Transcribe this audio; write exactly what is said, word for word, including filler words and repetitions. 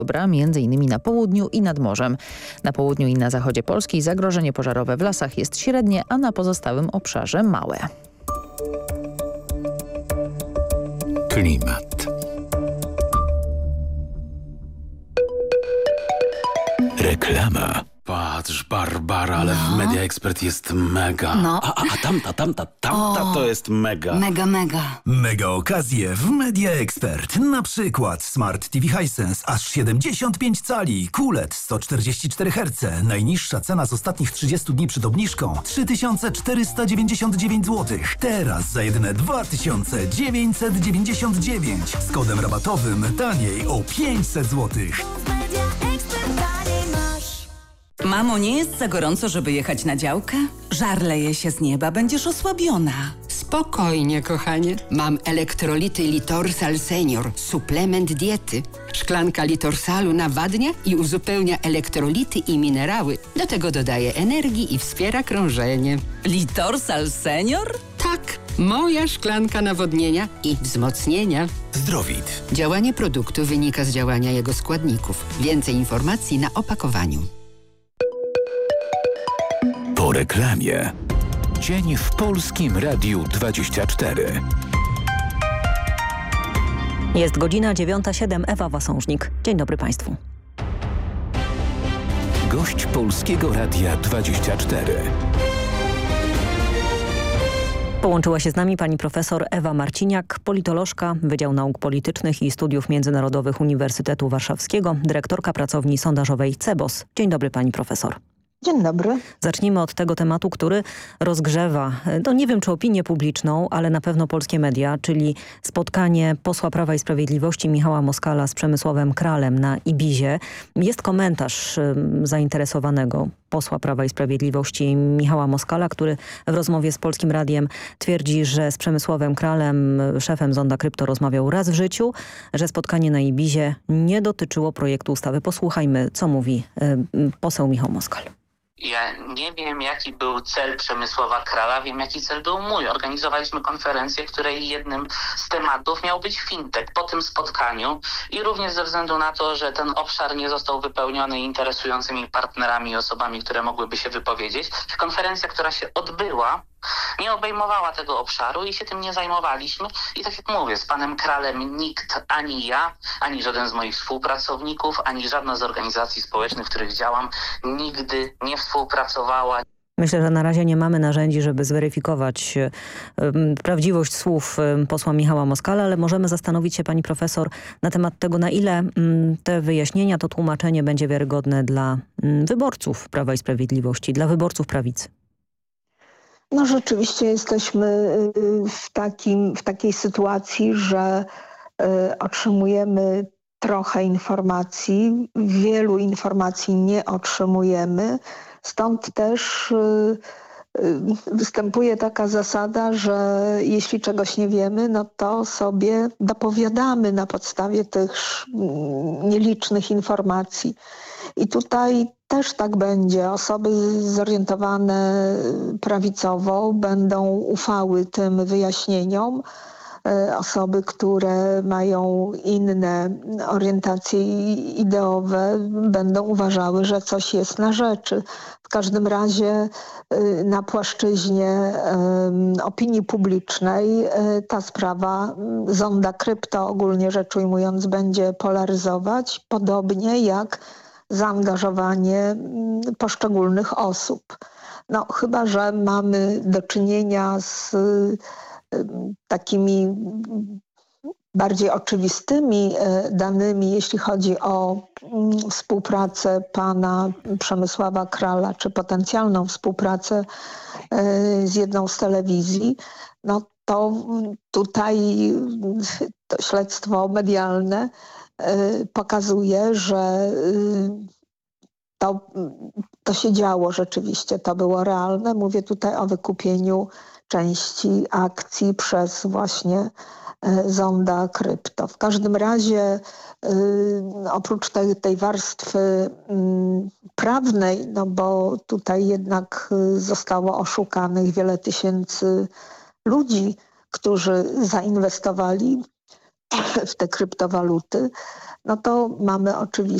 Dobra, między innymi na południu i nad morzem. Na południu i na zachodzie Polski zagrożenie pożarowe w lasach jest średnie, a na pozostałym obszarze małe. Klimat. Reklama. Patrz, Barbara, ale No. w Media Expert jest mega. No. A, a, a tamta, tamta, tamta O. to jest mega. Mega, mega. Mega okazje w Media Expert. Na przykład Smart T V Hisense aż siedemdziesiąt pięć cali, Q L E D sto czterdzieści cztery herce. Najniższa cena z ostatnich trzydziestu dni przed obniżką trzy tysiące czterysta dziewięćdziesiąt dziewięć złotych. Teraz za jedyne dwa tysiące dziewięćset dziewięćdziesiąt dziewięć. Z kodem rabatowym taniej o pięćset złotych. Mamo, nie jest za gorąco, żeby jechać na działkę? Żar leje się z nieba, będziesz osłabiona. Spokojnie, kochanie. Mam elektrolity Litorsal Senior, suplement diety. Szklanka Litorsalu nawadnia i uzupełnia elektrolity i minerały. Do tego dodaje energii i wspiera krążenie. Litorsal Senior? Tak, moja szklanka nawodnienia i wzmocnienia. Zdrowit. Działanie produktu wynika z działania jego składników. Więcej informacji na opakowaniu. Po reklamie. Dzień w Polskim Radiu dwadzieścia cztery. Jest godzina dziewiąta siedem. Ewa Wasążnik. Dzień dobry Państwu. Gość Polskiego Radia dwadzieścia cztery. Połączyła się z nami pani profesor Ewa Marciniak, politolożka, Wydział Nauk Politycznych i Studiów Międzynarodowych Uniwersytetu Warszawskiego, dyrektorka pracowni sondażowej CEBOS. Dzień dobry pani profesor. Dzień dobry. Zacznijmy od tego tematu, który rozgrzewa, no nie wiem czy opinię publiczną, ale na pewno polskie media, czyli spotkanie posła Prawa i Sprawiedliwości Michała Moskala z Przemysławem Kralem na Ibizie. Jest komentarz um, zainteresowanego posła Prawa i Sprawiedliwości Michała Moskala, który w rozmowie z Polskim Radiem twierdzi, że z Przemysławem Kralem, szefem Zonda Krypto, rozmawiał raz w życiu, że spotkanie na Ibizie nie dotyczyło projektu ustawy. Posłuchajmy, co mówi um, poseł Michał Moskal. Ja nie wiem, jaki był cel Przemysława Krala, wiem, jaki cel był mój. Organizowaliśmy konferencję, której jednym z tematów miał być fintech. Po tym spotkaniu i również ze względu na to, że ten obszar nie został wypełniony interesującymi partnerami i osobami, które mogłyby się wypowiedzieć, konferencja, która się odbyła, nie obejmowała tego obszaru i się tym nie zajmowaliśmy. I tak jak mówię, z panem Kralem nikt, ani ja, ani żaden z moich współpracowników, ani żadna z organizacji społecznych, w których działam, nigdy nie współpracowała. Myślę, że na razie nie mamy narzędzi, żeby zweryfikować um, prawdziwość słów um, posła Michała Moskala, ale możemy zastanowić się, pani profesor, na temat tego, na ile um, te wyjaśnienia, to tłumaczenie będzie wiarygodne dla um, wyborców Prawa i Sprawiedliwości, dla wyborców prawicy. No rzeczywiście jesteśmy w, takim, w takiej sytuacji, że y, otrzymujemy trochę informacji, wielu informacji nie otrzymujemy, stąd też y, y, występuje taka zasada, że jeśli czegoś nie wiemy, no to sobie dopowiadamy na podstawie tych nielicznych informacji. I tutaj też tak będzie. Osoby zorientowane prawicowo będą ufały tym wyjaśnieniom. Osoby, które mają inne orientacje ideowe, będą uważały, że coś jest na rzeczy. W każdym razie na płaszczyźnie opinii publicznej ta sprawa Zonda Krypto, ogólnie rzecz ujmując, będzie polaryzować, podobnie jak zaangażowanie poszczególnych osób. No chyba że mamy do czynienia z takimi bardziej oczywistymi danymi, jeśli chodzi o współpracę pana Przemysława Krala, czy potencjalną współpracę z jedną z telewizji, no to tutaj to śledztwo medialne pokazuje, że to, to się działo rzeczywiście, to było realne. Mówię tutaj o wykupieniu części akcji przez właśnie Zonda Krypto. W każdym razie oprócz tej, tej warstwy prawnej, no bo tutaj jednak zostało oszukanych wiele tysięcy ludzi, którzy zainwestowali w te kryptowaluty, no to mamy oczywiście